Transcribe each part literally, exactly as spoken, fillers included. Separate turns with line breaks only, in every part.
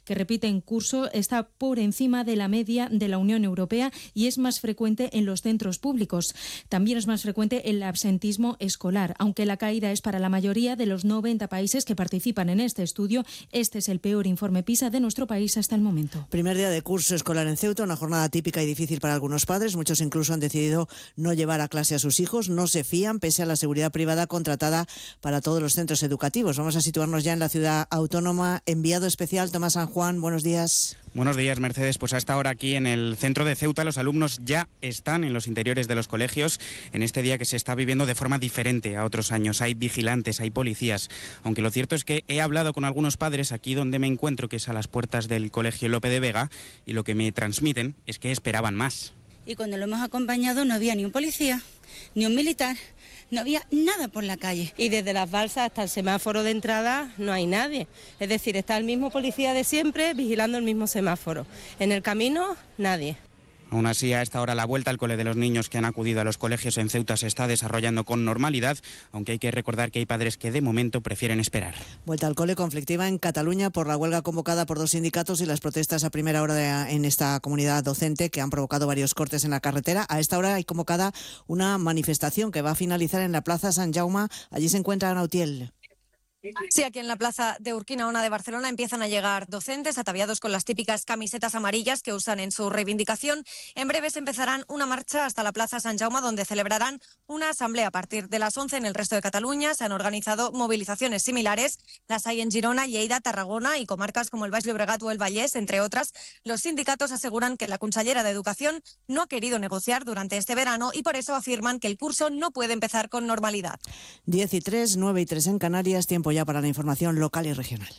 que repiten curso está por encima de la media de la Unión Europea y es más frecuente en los centros públicos. También es más frecuente el absentismo escolar. Aunque la caída es para la mayoría de los noventa países que participan en este estudio, este es el peor informe PISA de nuestro país hasta el momento.
Primer día de curso escolar en Ceuta, una jornada típica y difícil para algunos padres. Muchos incluso han decidido no llevar a clase a sus hijos. No se fían pese a la seguridad privada contratada para todos los centros educativos. Vamos a situarnos ya en la ciudad autónoma. Enviado especial Tomás San Juan, buenos días.
Buenos días, Mercedes. Pues a esta hora aquí en el centro de Ceuta los alumnos ya están en los interiores de los colegios en este día que se está viviendo de forma diferente a otros años. Hay vigilantes, hay policías, aunque lo cierto es que he hablado con algunos padres aquí donde me encuentro, que es a las puertas del Colegio Lope de Vega, y lo que me transmiten es que esperaban más.
Y cuando lo hemos acompañado no había ni un policía, ni un militar, no había nada por la calle.
Y desde las balsas hasta el semáforo de entrada no hay nadie. Es decir, está el mismo policía de siempre vigilando el mismo semáforo. En el camino, nadie.
Aún así, a esta hora la vuelta al cole de los niños que han acudido a los colegios en Ceuta se está desarrollando con normalidad, aunque hay que recordar que hay padres que de momento prefieren esperar.
Vuelta al cole conflictiva en Cataluña por la huelga convocada por dos sindicatos y las protestas a primera hora de, en esta comunidad docente que han provocado varios cortes en la carretera. A esta hora hay convocada una manifestación que va a finalizar en la Plaza Sant Jaume. Allí se encuentra Ana Utiel.
Sí, aquí en la plaza de Urquinaona de Barcelona empiezan a llegar docentes ataviados con las típicas camisetas amarillas que usan en su reivindicación. En breves empezarán una marcha hasta la plaza Sant Jaume, donde celebrarán una asamblea a partir de las once en el resto de Cataluña. Se han organizado movilizaciones similares, las hay en Girona, Lleida, Tarragona y comarcas como el Baix Llobregat o el Vallès, entre otras. Los sindicatos aseguran que la consellera de Educación no ha querido negociar durante este verano y por eso afirman que el curso no puede empezar con normalidad.
diez y tres, nueve y tres en Canarias, tiempo ya para la información local y regional.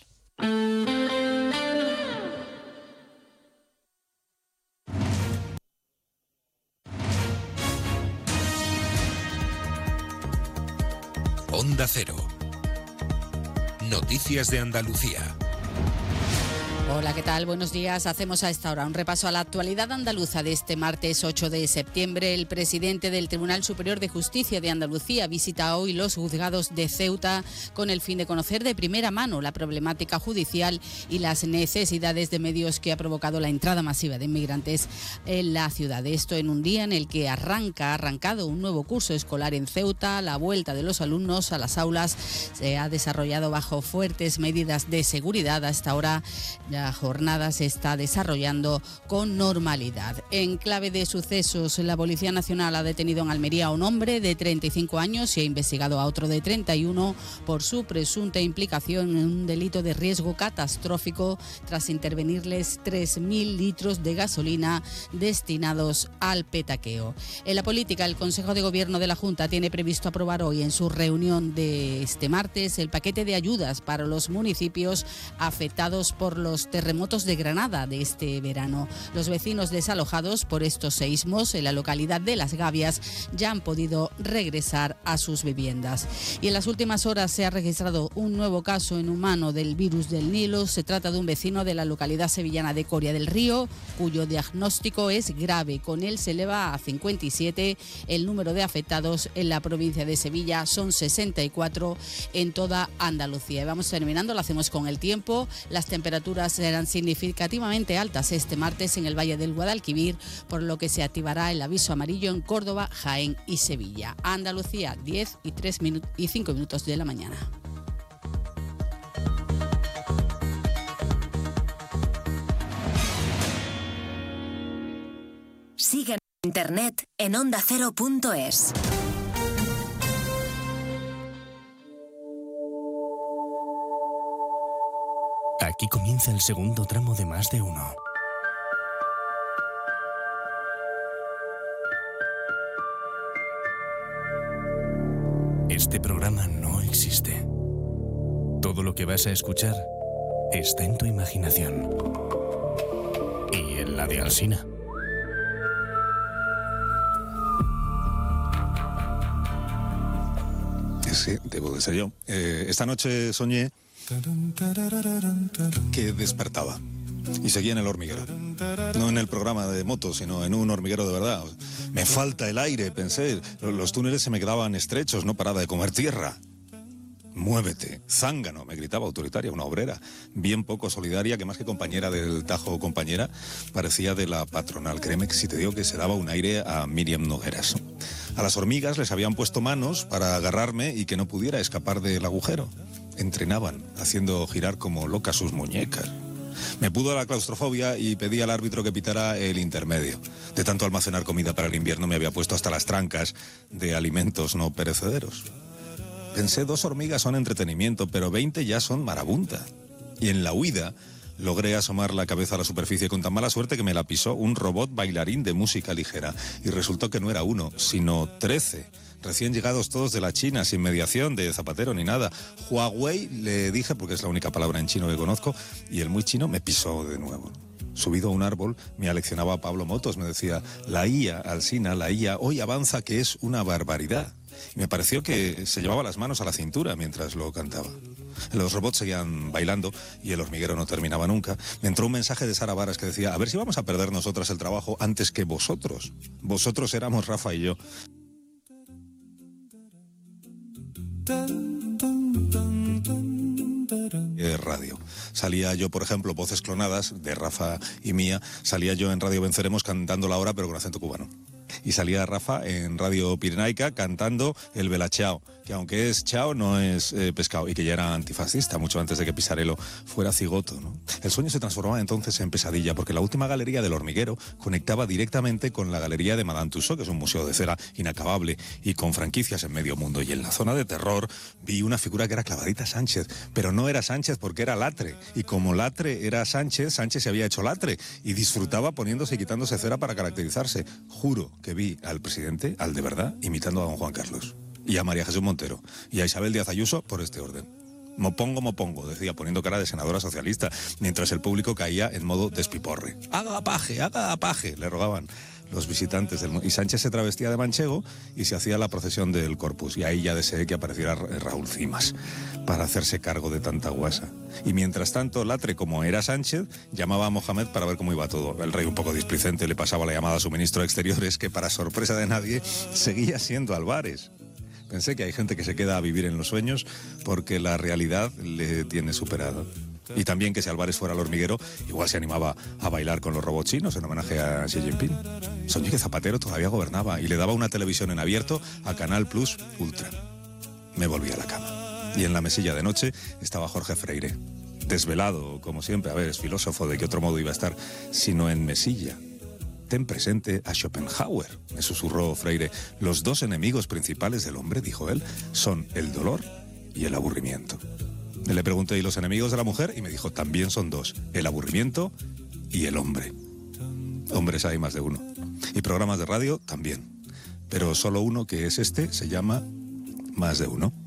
Onda Cero. Noticias de Andalucía.
Hola, ¿qué tal? Buenos días. Hacemos a esta hora un repaso a la actualidad andaluza de este martes ocho de septiembre. El presidente del Tribunal Superior de Justicia de Andalucía visita hoy los juzgados de Ceuta con el fin de conocer de primera mano la problemática judicial y las necesidades de medios que ha provocado la entrada masiva de inmigrantes en la ciudad. Esto en un día en el que arranca, ha arrancado un nuevo curso escolar en Ceuta. La vuelta de los alumnos a las aulas se ha desarrollado bajo fuertes medidas de seguridad. Hasta ahora la jornada se está desarrollando con normalidad. En clave de sucesos, la Policía Nacional ha detenido en Almería a un hombre de treinta y cinco años y ha investigado a otro de treinta y uno por su presunta implicación en un delito de riesgo catastrófico tras intervenirles tres mil litros de gasolina destinados al petaqueo. En la política, el Consejo de Gobierno de la Junta tiene previsto aprobar hoy en su reunión de este martes el paquete de ayudas para los municipios afectados por los terremotos de Granada de este verano. Los vecinos desalojados por estos seísmos en la localidad de Las Gavias ya han podido regresar a sus viviendas. Y en las últimas horas se ha registrado un nuevo caso en humano del virus del Nilo. Se trata de un vecino de la localidad sevillana de Coria del Río, cuyo diagnóstico es grave. Con él se eleva a cincuenta y siete. El número de afectados en la provincia de Sevilla son sesenta y cuatro en toda Andalucía. Y vamos terminando, lo hacemos con el tiempo. Las temperaturas serán significativamente altas este martes en el Valle del Guadalquivir, por lo que se activará el aviso amarillo en Córdoba, Jaén y Sevilla. Andalucía, diez y tres minutos y cinco minutos de la mañana.
Sigue en internet en onda cero punto es.
Aquí comienza el segundo tramo de Más de Uno. Este programa no existe. Todo lo que vas a escuchar está en tu imaginación. Y en la de Alsina.
Sí, debo de ser yo. Eh, esta noche soñé que despertaba y seguía en el hormiguero. No en el programa de motos, sino en un hormiguero de verdad. Me falta el aire, pensé. Los túneles se me quedaban estrechos, no paraba de comer tierra. muévete. Zángano, me gritaba, autoritaria, una obrera, bien poco solidaria, que más que compañera del Tajo o compañera, parecía de la patronal. Créeme que si te digo que se daba un aire a Míriam Nogueras. A las hormigas les habían puesto manos para agarrarme y que no pudiera escapar del agujero. Entrenaban, haciendo girar como locas sus muñecas. Me pudo la claustrofobia y pedí al árbitro que pitara el intermedio. De tanto almacenar comida para el invierno me había puesto hasta las trancas de alimentos no perecederos. Pensé, dos hormigas son entretenimiento, pero veinte ya son marabunta. Y en la huida logré asomar la cabeza a la superficie con tan mala suerte que me la pisó un robot bailarín de música ligera. Y resultó que no era uno, sino trece. Recién llegados todos de la China, sin mediación de Zapatero ni nada. Huawei le dije, porque es la única palabra en chino que conozco, y el muy chino me pisó de nuevo. Subido a un árbol, me aleccionaba Pablo Motos, me decía, la I A, Alsina, la I A, hoy avanza que es una barbaridad. Y me pareció que se llevaba las manos a la cintura mientras lo cantaba. Los robots seguían bailando y el hormiguero no terminaba nunca. Me entró un mensaje de Sara Varas que decía, a ver si vamos a perder nosotras el trabajo antes que vosotros. Vosotros éramos Rafa y yo. Eh, radio. Salía yo, por ejemplo, Voces Clonadas, de Rafa y mía, salía yo en Radio Venceremos cantando La Hora, pero con acento cubano. Y salía Rafa en Radio Pirenaica cantando el Bella Ciao, que aunque es chao, no es eh, pescado, y que ya era antifascista, mucho antes de que Pisarello fuera cigoto, ¿no? El sueño se transformaba entonces en pesadilla, porque la última galería del hormiguero conectaba directamente con la galería de Madame Tussauds, que es un museo de cera inacabable y con franquicias en medio mundo. Y en la zona de terror vi una figura que era Clavadita Sánchez, pero no era Sánchez porque era Latre, y como Latre era Sánchez, Sánchez se había hecho Latre, y disfrutaba poniéndose y quitándose cera para caracterizarse. Juro que vi al presidente, al de verdad, imitando a don Juan Carlos, y a María Jesús Montero, y a Isabel Díaz Ayuso por este orden. Mopongo, mopongo, decía, poniendo cara de senadora socialista, mientras el público caía en modo despiporre. Haga paje, haga paje, le rogaban los visitantes del... Y Sánchez se travestía de manchego y se hacía la procesión del Corpus, y ahí ya deseé que apareciera Raúl Cimas para hacerse cargo de tanta guasa. Y mientras tanto, Latre, como era Sánchez, llamaba a Mohamed para ver cómo iba todo. El rey, un poco displicente, le pasaba la llamada a su ministro de Exteriores, que para sorpresa de nadie seguía siendo Álvarez. Pensé que hay gente que se queda a vivir en los sueños porque la realidad le tiene superado. Y también que si Álvarez fuera el hormiguero, igual se animaba a bailar con los robots chinos en homenaje a Xi Jinping. Soñé que Zapatero todavía gobernaba y le daba una televisión en abierto a Canal Plus Ultra. Me volví a la cama. Y en la mesilla de noche estaba Jorge Freire. Desvelado, como siempre. A ver, es filósofo, ¿de qué otro modo iba a estar sino en mesilla? Ten presente a Schopenhauer, me susurró Freire. Los dos enemigos principales del hombre, dijo él, son el dolor y el aburrimiento. Le pregunté, ¿y los enemigos de la mujer? Y me dijo, también son dos, el aburrimiento y el hombre. Hombres hay más de uno. Y programas de radio también. Pero solo uno, que es este, se llama Más de Uno.